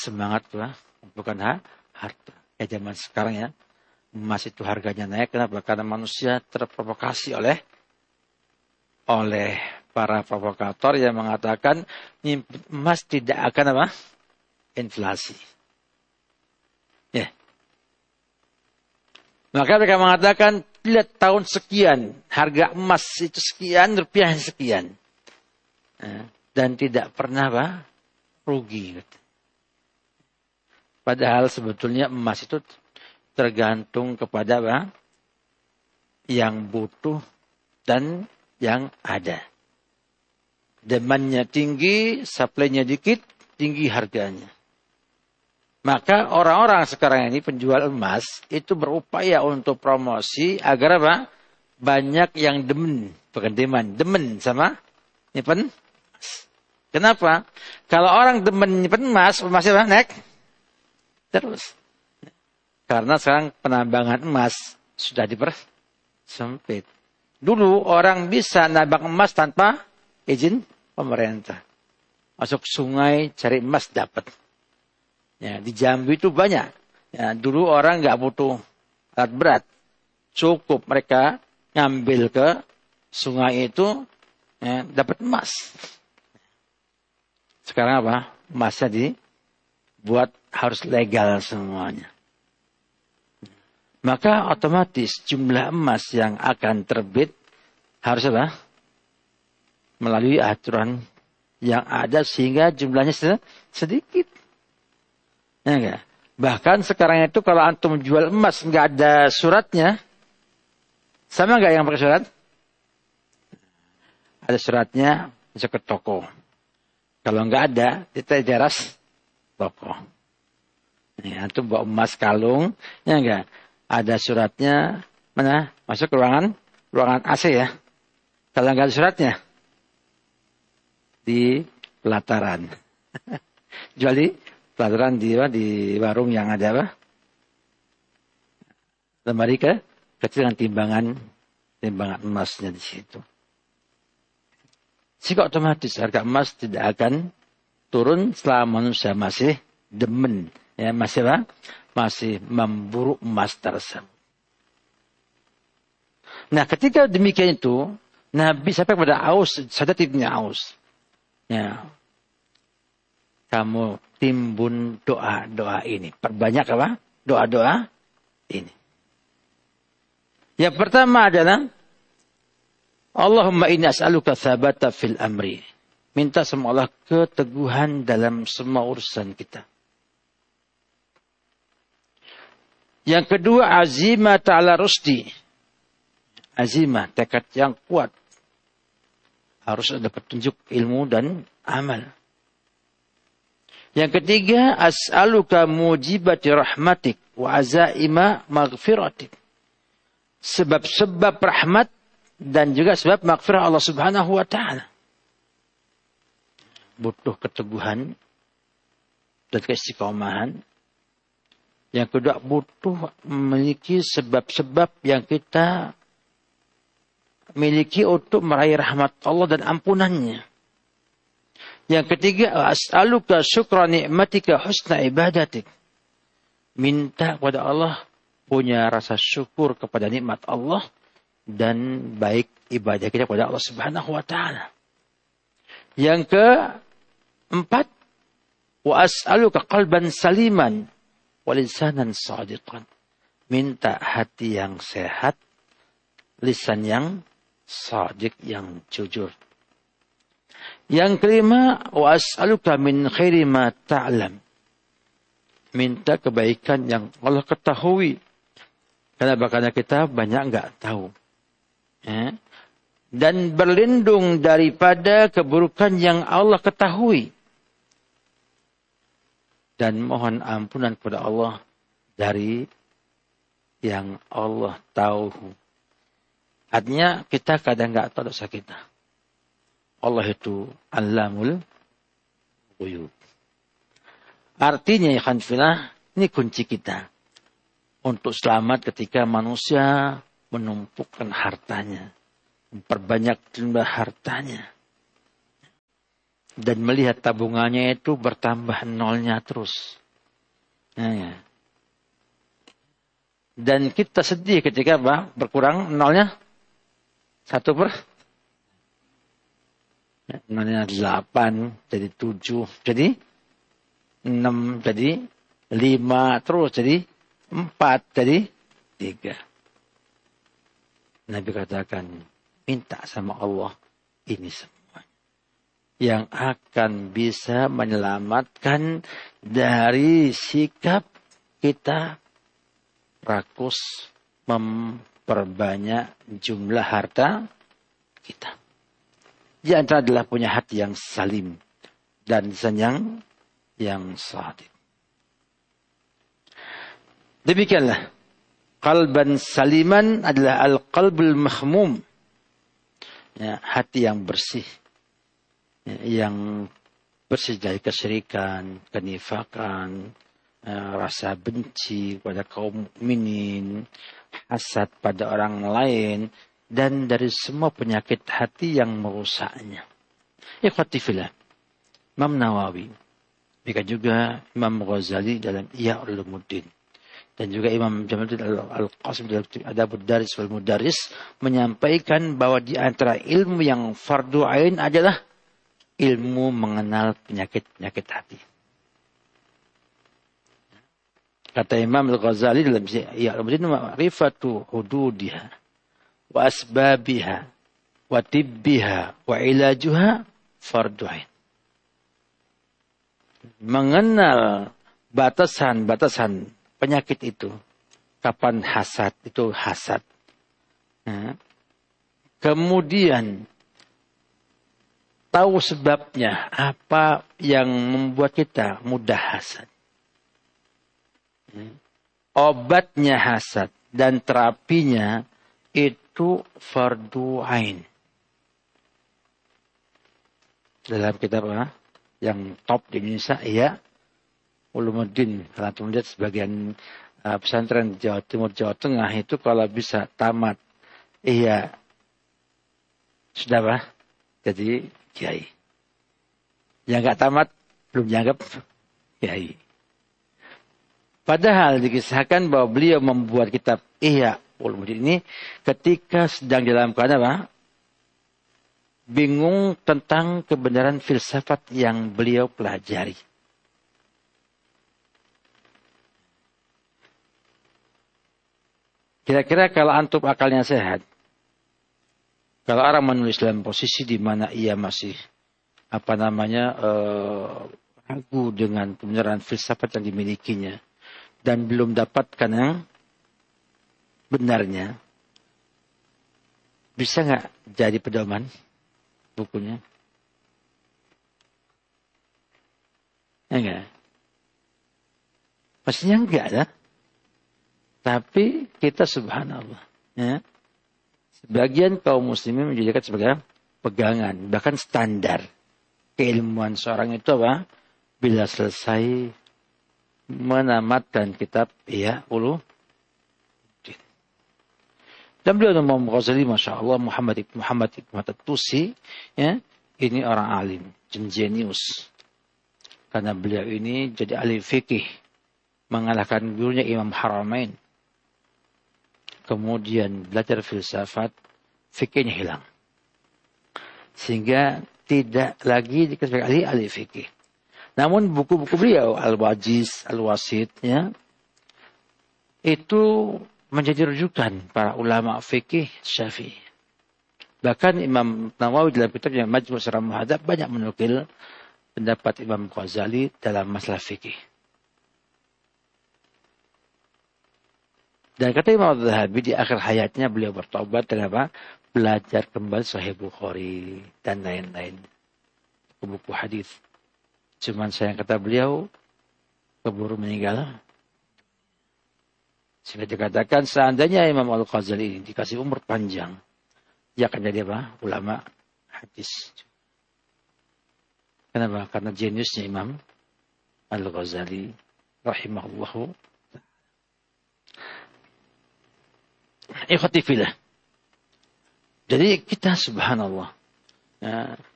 semangat bukan harta. Zaman sekarang ya, emas itu harganya naik. Kenapa? Karena manusia terprovokasi oleh para provokator yang mengatakan emas tidak akan inflasi. Ya. Maka mereka mengatakan, lihat tahun sekian, harga emas itu sekian, rupiah sekian. Dan tidak pernah rugi. Padahal sebetulnya emas itu tergantung kepada yang butuh dan yang ada. Demandnya tinggi, supply-nya dikit, tinggi harganya. Maka orang-orang sekarang ini penjual emas itu berupaya untuk promosi agar banyak yang demen sama nyimpen. Kenapa? Kalau orang demen nyimpen emasnya naik terus. Karena sekarang penambangan emas sudah dipersempit. Dulu orang bisa nambang emas tanpa izin pemerintah. Masuk sungai cari emas dapat. Ya, di Jambi itu banyak. Ya, dulu orang nggak butuh alat berat. Cukup mereka ngambil ke sungai itu, dapat emas. Sekarang emasnya dibuat harus legal semuanya. Maka otomatis jumlah emas yang akan terbit harus melalui aturan yang ada sehingga jumlahnya sedikit. Ya enggak? Bahkan sekarang itu kalau antum jual emas nggak ada suratnya, sama nggak yang pakai surat? Ada suratnya, bisa ke toko. Kalau nggak ada, kita di teras toko. Ya, antum bawa emas kalung, ya enggak? Ada suratnya, mana? Masuk ke ruangan AC ya. Kalau nggak ada suratnya, di pelataran. Jual di pelataran di warung yang ada lemari kecil dengan timbangan emasnya di situ. Sehingga otomatis harga emas tidak akan turun selama manusia masih demen, ya masih memburu emas tersebut. Nah, ketika demikian itu, Nabi sampai kepada Aus, Sadad ibn Aus. Ya. Kamu timbun doa-doa ini. Perbanyak doa-doa ini. Yang pertama adalah Allahumma inni as'aluka tsabata fil amri. Minta sama Allah keteguhan dalam semua urusan kita. Yang kedua azimah ta'ala rusdi. Azimah, tekad yang kuat. Harus ada petunjuk ilmu dan amal. Yang ketiga, as'aluka mujibati rahmatik wa azaima maghfiratik. Sebab-sebab rahmat dan juga sebab maghfirah Allah Subhanahu wa taala. Butuh keteguhan dan keistiqomahan. Yang kedua, butuh memiliki sebab-sebab yang kita miliki untuk meraih rahmat Allah dan ampunannya. Yang ketiga, as'aluka syukra ni'matika husna ibadatik. Minta kepada Allah punya rasa syukur kepada nikmat Allah dan baik ibadah kita kepada Allah Subhanahu wa taala. Yang keempat, wa as'aluka qalban saliman wa lisanan shadiqan. Minta hati yang sehat, lisan yang shadiq, yang jujur. Yang kelima, wa as'aluka min khairi ma ta'lam. Minta kebaikan yang Allah ketahui. Karena kita banyak enggak tahu. Dan berlindung daripada keburukan yang Allah ketahui. Dan mohon ampunan kepada Allah dari yang Allah tahu. Artinya kita kadang enggak tahu dosa kita. Allah itu Allamul Ghuyub. Artinya ya khanfilah, ini kunci kita untuk selamat ketika manusia menumpukkan hartanya, memperbanyak jumlah hartanya. Dan melihat tabungannya itu bertambah nolnya terus. Ya. Dan kita sedih ketika berkurang nolnya 1/, nolnya 8, jadi 7, jadi 6, jadi 5, terus jadi 4, jadi 3. Nabi katakan, minta sama Allah ini semua yang akan bisa menyelamatkan dari sikap kita rakus memperbanyak jumlah harta kita. Di antara adalah punya hati yang salim dan lisan yang shadiq. Demikianlah. Qalban saliman adalah al-qalbul mahmum. Ya, hati yang bersih. Ya, yang bersih dari kesyirikan, kenifakan, rasa benci pada kaum mukminin, hasad pada orang lain, dan dari semua penyakit hati yang merusaknya. Ikhwati fillah. Imam Nawawi, mereka juga Imam Ghazali dalam Ihya Ulumuddin, dan juga Imam Jamaluddin Al-Qasim dalam Adabud Daris wal Mudaris menyampaikan bahwa di antara ilmu yang fardu ain adalah ilmu mengenal penyakit-penyakit hati. Kata Imam Al-Ghazali dalam Ihya Ulumuddin, ma'rifatu hududiha wa asbabiha wa tibbiha wa ilajuha fardu ain. Mengenal batasan-batasan penyakit itu. Kapan hasad itu hasad. Nah, kemudian tahu sebabnya apa yang membuat kita mudah hasad. Obatnya hasad dan terapinya itu fardu ain. Dalam kitab yang top di Indonesia, ya, Ulumuddin. Kalau teman lihat sebagian pesantren di Jawa Timur, Jawa Tengah itu kalau bisa tamat, iya, sudah jadi kiai. Yang nggak tamat belum dianggap kiai. Padahal dikisahkan bahwa beliau membuat kitab Ihya Ulumuddin ini ketika sedang dalam keadaan bingung tentang kebenaran filsafat yang beliau pelajari. Kira-kira kalau antum akalnya sehat, kalau orang menulis dalam posisi di mana ia masih ragu dengan kebenaran filsafat yang dimilikinya dan belum dapatkan yang benarnya, bisa nggak jadi pedoman bukunya? Enggak. Pastinya enggak ya. Tapi kita subhanallah, ya, sebagian kaum muslimin menjadikan sebagai pegangan, bahkan standar keilmuan seorang itu apa? Bila selesai menamatkan kitab Ihya Ulumuddin. Dan beliau Imam Ghazali, masya Allah, Muhammad ibn At-Tusi, ya, ini orang alim, jenius. Karena beliau ini jadi ahli fikih, mengalahkan gurunya Imam Haramain. Kemudian belajar filsafat, fikihnya hilang. Sehingga tidak lagi dikasih sebagai ahli fikih. Namun buku-buku beliau, Al-Wajiz, Al-Wasit, ya, itu menjadi rujukan para ulama fikih Syafi'i. Bahkan Imam Nawawi dalam kitabnya Majmu' Syarah Muhadzab banyak menukil pendapat Imam Ghazali dalam masalah fikih. Dan kata Imam Az-Zahabi di akhir hayatnya beliau bertobat dan belajar kembali Sahih Bukhari dan lain-lain. Buku hadis. Cuman sayang kata beliau keburu meninggal. Sehingga dikatakan seandainya Imam Al-Ghazali ini dikasih umur panjang, dia akan jadi ulama hadis. Kenapa? Karena jeniusnya Imam Al-Ghazali rahimahullahu. Ikhwati fillah. Jadi kita subhanallah, ya,